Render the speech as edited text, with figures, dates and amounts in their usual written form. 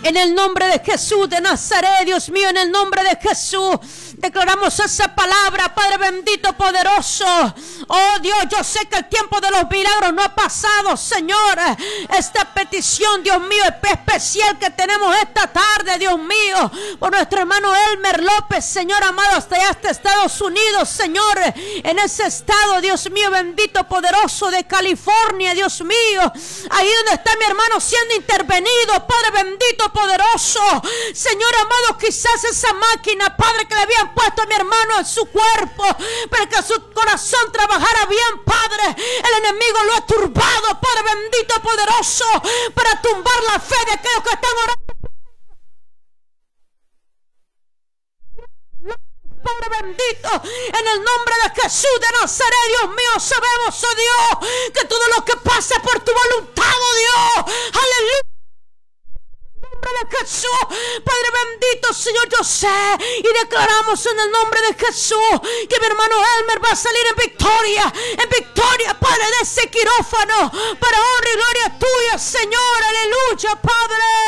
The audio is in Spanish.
En el nombre de Jesús de Nazaret, Dios mío, en el nombre de Jesús, declaramos esa palabra, Padre bendito, poderoso. Oh Dios, yo sé que el tiempo de los milagros no ha pasado, Señor. Esta petición, Dios mío, especial que tenemos esta tarde, Dios mío, por nuestro hermano Elmer López, Señor amado, hasta allá, hasta Estados Unidos, Señor, en ese estado, Dios mío, bendito, poderoso de California, Dios mío, ahí donde está mi hermano siendo intervenido, Padre bendito, poderoso, Señor amado, quizás esa máquina, Padre, que le habían puesto a mi hermano en su cuerpo, para que su corazón trabajara bien, Padre, el enemigo lo ha turbado, Padre bendito, poderoso, para tumbar la fe de aquellos que están orando. Padre bendito, en el nombre de Jesús de Nazaret, Dios mío, sabemos, oh Dios, que todo lo que pasa por tu voluntad, oh Dios, aleluya. De Jesús, Padre bendito, Señor, yo sé y declaramos en el nombre de Jesús que mi hermano Elmer va a salir en victoria, Padre, de ese quirófano, para honra y gloria tuya, Señor, aleluya, Padre.